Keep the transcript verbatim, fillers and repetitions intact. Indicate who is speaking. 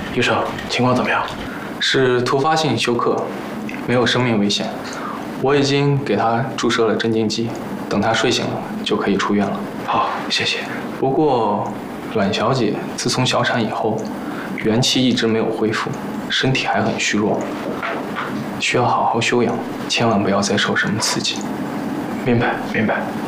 Speaker 1: 医生，情况怎么样？
Speaker 2: 是突发性休克，没有生命危险。我已经给他注射了镇静剂，等他睡醒了就可以出院了。
Speaker 1: 好，谢谢。
Speaker 2: 不过，阮小姐自从小产以后，元气一直没有恢复，身体还很虚弱，需要好好休养，千万不要再受什么刺激。
Speaker 1: 明白，明白。